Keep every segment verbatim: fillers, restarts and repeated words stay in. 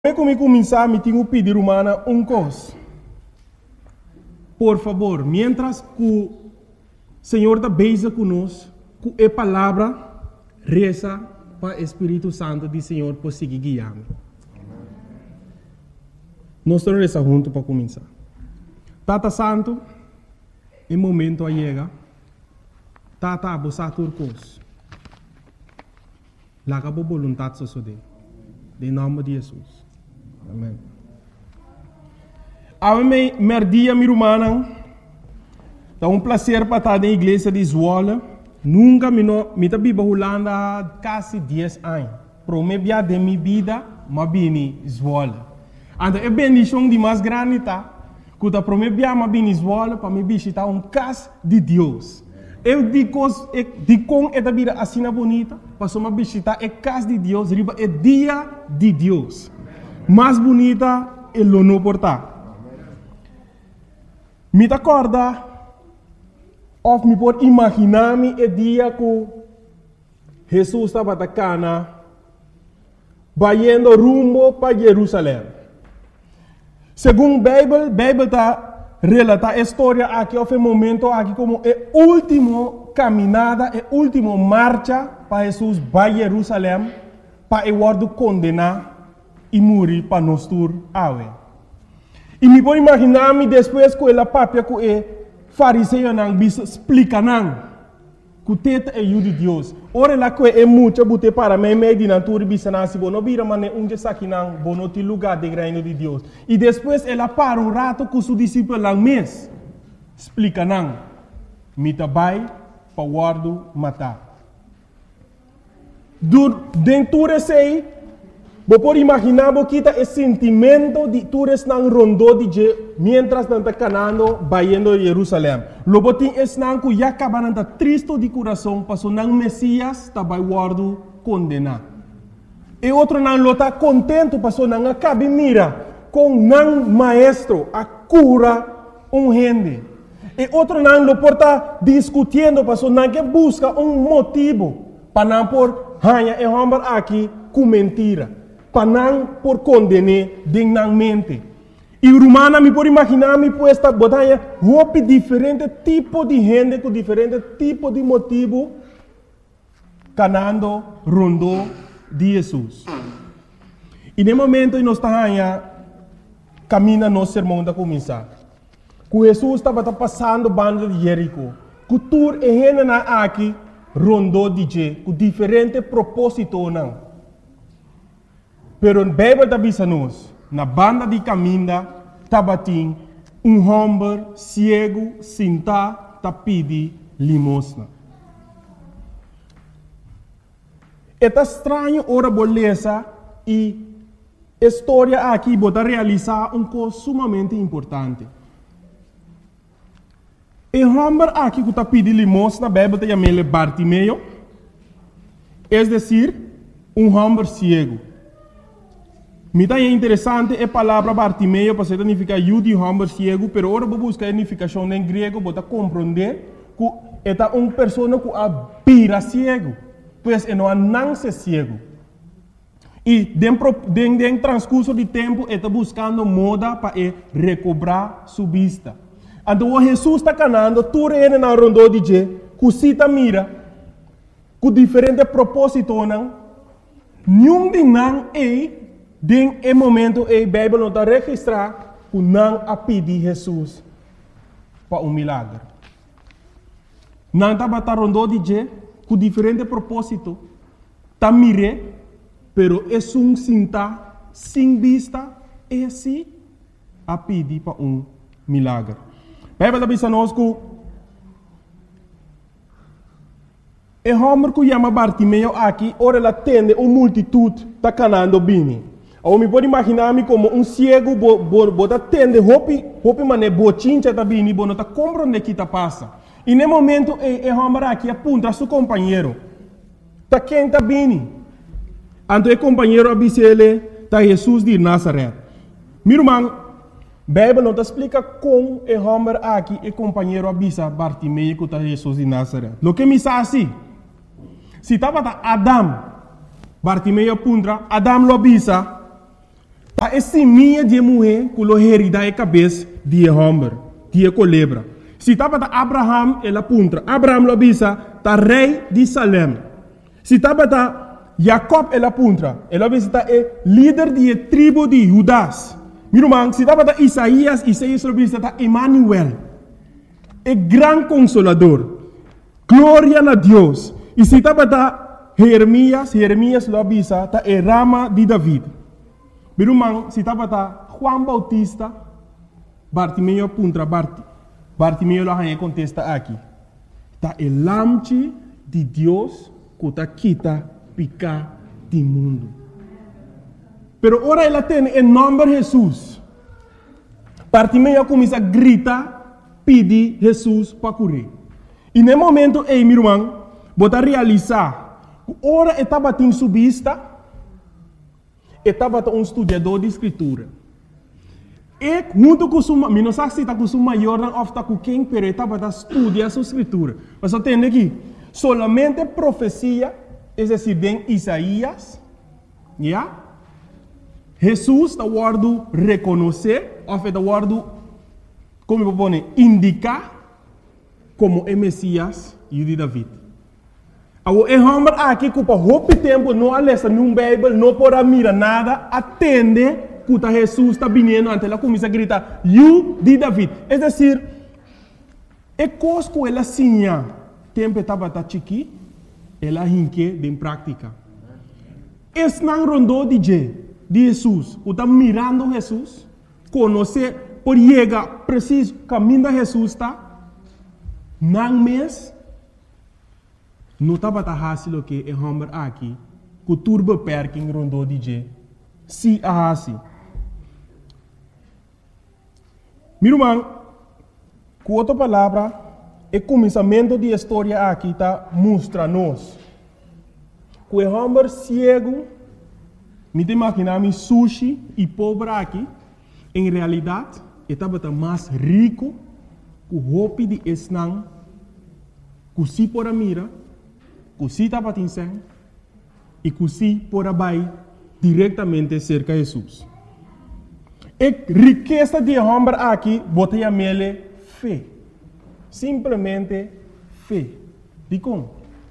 Como começar, me tenho que pedir humana um coisa. Por favor, mientras que o Senhor está beija conosco, com a palavra, reza para o Espírito Santo do Senhor por seguir guiando. Nós estamos rezando juntos para começar. Tata Santo, em momento a chega, Tata abusar turcos. Laga por vontade sosode. Em nome de Jesus. Amém. A mim, merdia minha irmã, é um prazer para estar na igreja de Zwolle. Nunca me no, me tabi bahulanda há quase dez anos. Pro me bia de minha vida, ma bini Zwolle. Anda é bendição de mais grande tá. Kuta pro me bia ma bini Zwolle para me visitar um casa de Deus. Eu digo, digo com esta vida assim bonita, para me visitar a casa de Deus, riba é dia de Deus. Mais bonita é o no portar. Me acorda, ou me pode imaginar-me o dia que Jesus estava na cana, indo rumo para Jerusalém. Segundo a Bíblia, a Bíblia está relata a história aqui, houve um momento aqui como a última caminhada, a última marcha para Jesus para Jerusalém, para o word condenar e morrer para nós tur awe. E me pode imaginar-me depois que ela papia que o fariseu não bisa explica não, que o teta é o de Deus. Ora lá que é muito bote para mim me de natura bisa nasi bono bira mane unge saki não bono ti lugar de reino de Deus. E depois ela para um rato com seu discípulo lá mês explica não, me tabai para guardo matar. Dur dentro sei Você pode imaginar que o sentimento de todos não rondou de je, mientras não está canando, vaindo a Jerusalém. Logo tem esse não que já acaba de triste de coração, para o não Messias está vai guardo condenar. E outro não está contente, para o não acabe mira com não maestro a cura um gente. E outro não lo porta discutindo, para o não que busca um motivo para não por hanha e homem aqui com mentira. Para não por condenar dignamente. E romana me pode imaginar me puesta botanha roupa diferente tipo de gente com diferente tipo de motivo canando rondou de Jesus. E no momento em nós estamos caminha nosso sermão da começar. Que Jesus estava passando banda de Jerico. Que tur e gente na aqui rondou de je com diferente propósito não. Pero a Bíblia está dizendo na banda de caminho, tabatim, um homem cego, sentado, tá pedi limosna. É estranho ora beleza e a história aqui pode realizar um coisa sumamente importante. O homem aqui que tá pedi limosna, a Bíblia está chamando Bartimeu, é decir, um homem cego. Me é interessante a palavra Bartimeu, porque significa eu de homem cego, mas agora vou buscar a significação em grego, para compreender que é uma pessoa que é cego, pois é não nasce cego. E dentro do transcurso de tempo, está buscando moda para recobrar sua vista. Então, Jesus está canando, tudo é na rondô de je, que cita mira, com diferentes propósitos, não, nenhum de não é. Den e momento a Bíblia não está registrar que não a pedir Jesus para um milagre. Não está batendo de je com diferente propósito. Está mire, pero é um sinta sem vista e assim a pedir para um milagre. A Bíblia está dizendo que o homem que chama Bartimeu aqui, ora ele atende uma multitude está canando bem. Ou me pode imaginar-me como um cego, bota tende, roupa, roupa mané, bochincha tá bem, bota tá compreende que tá passa. E no momento, é é homem aqui aponta a seu companheiro, tá quem tá bem. Então o companheiro avisa ele, tá Jesus de Nazaré. Meu irmão, a Bíblia não te explica como o homem aqui, o companheiro avisa Bartimeu que tá Jesus de Nazaré. O que me diz assim, se estava Adam, Bartimeu aponta, Adam lo avisa. A semilla de mulher que lo herida a cabeça de homem, de culebra. Se estava Abraham, ela puntra. Abraham lo avisa, tá rei de Salem. Se estava Jacob, ela puntra. Ela avisa, é líder de tribo de Judas. Meu irmão, se estava Isaías, Isaías lo avisa, tá Emmanuel. É grande consolador. Glória a Deus. E se estava Jeremias, Jeremias lo avisa, tá é rama de David. Meu irmão, se estava Juan Bautista, Bartimeu puntra Barti. Bartimeu lá contesta aqui. Tá é lamche de Deus que tá quita picar do mundo. Pero ora ela tem em nome de Jesus. Bartimeu começa a gritar, pedir Jesus para curar. E no momento, ei, meu irmão, bota realizar. Ora estava em subista, estava um estudador de escritura. E junto com o meu, não sei se está com o maior ou está com quem, mas estava a estudar a sua escritura. Mas eu tenho aqui, solamente profecia, é decir, em Isaías, yeah? Jesus está guardando reconhecer, ou está guardando, como eu vou dizer, indicar como é Messias e de David. O homem aqui que por muito tempo não alessa num Bíblia, não pode mirar nada, atende que Jesus está vindo ante ela começa a gritar, you de David. É decir, é coisa que ela sinha, tempo estava tá chiqui, ela hinque em prática. Esse não rondou de Jesus, que está mirando Jesus, conhecer, por chegar preciso caminho de Jesus está, não mês, não estava fácil que é homem aqui, que turbo perking rondou de se a assim. Meu irmão, com outra palavra, o começamento da história aqui está mostra-nos que o homem cego, me imaginar sushi e pobre aqui, em realidade, estava mais rico que o roupa de esnang, que se por a mira, que se estava tinseng, e que se por a bai diretamente cerca de Jesus. A riqueza de homem aqui, botei a mele fé. Simplesmente fé. De como?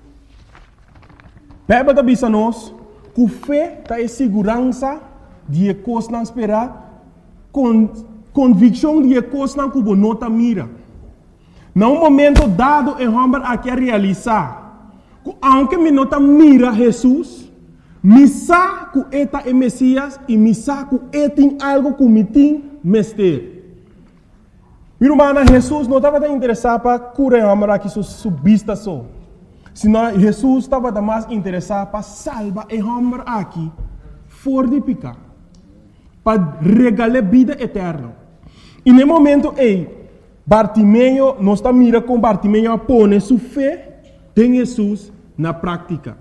Bíblia está dizendo nós que fé está em segurança de coisas não esperar, com convicção de coisas não que não está mira. Num momento dado, o homem aqui a realizar, que aunque me não está mira Jesus, me sabe que eta é Messias e me sabe que ele tem algo que me tem mestre. Meu irmão, Jesus não estava interessado para curar o homem aqui sua vista só. Senão Jesus estava mais interessado para salvar o homem aqui fora de pecado. Para regalar vida eterna. E no momento, ei, Bartimeu, não está mirando com Bartimeu a pôr sua fé em Jesus na prática.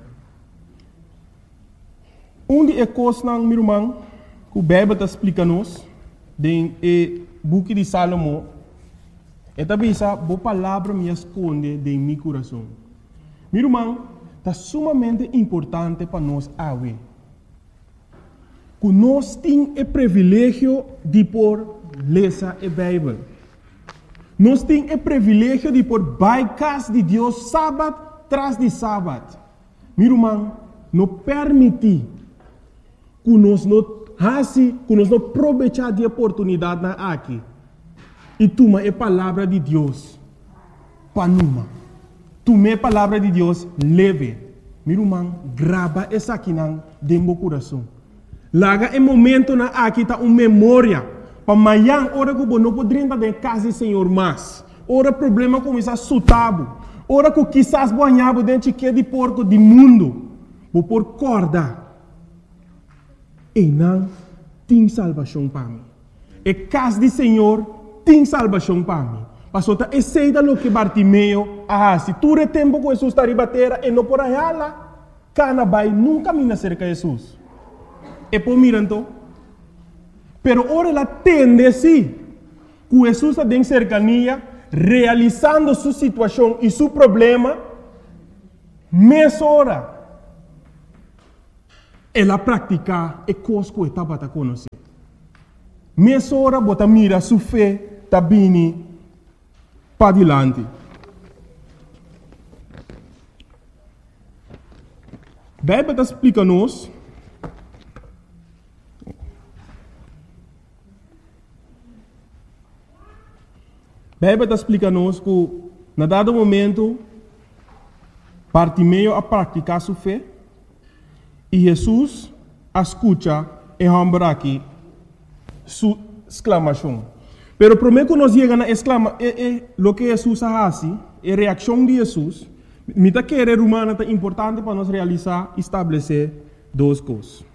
Um de coisas, meu irmão, que o Bíblia está explicando-nos, no book de Salomão, é também essa boa palavra me esconde de meu coração. Meu irmão, está sumamente importante para nós ver que nós temos o privilégio de por ler a Bíblia. Nós temos o privilégio de por baicas de Deus sábado tras de sábado. Meu irmão, não permite que nós não faça, que nós não aproveitar de oportunidade aqui. E toma a palavra de Deus para numa. Toma a palavra de Deus leve. Meu irmão, grava essa aqui dentro do coração. Laga em momento na aqui está uma memória. Para amanhã, hora que você não pode entrar em casa do Senhor mais. Hora problema começa a sutabo. Hora que quizás banhava dentro de porco do mundo. Vou por corda. E não tem salvação para mim. E casa do Senhor tem salvação para mim. Pastor, tá aceita lo que Bartimeu ah, se tu retempo com Jesus está ribatera e não por aí lá, cana vai nunca mina cerca de Jesus. E por mirando, pero ora ela tende sim, que Jesus está em cercania, realizando sua situação e seu problema, mês hora. ela praticar e coisa que está para conhecer. Meia hora bota mira sua fé tá bem para adiante. A Bíblia explica-nos A Bíblia explica-nos que, na dado momento, Bartimeu a praticar sua fé e Jesus escuta e hambra aqui sua exclamação. Pero primeiro que nós chegamos na exclama, é, é, lo que Jesus faz, a reação de Jesus, me tá querer humana é importante para nós realizar e estabelecer duas coisas.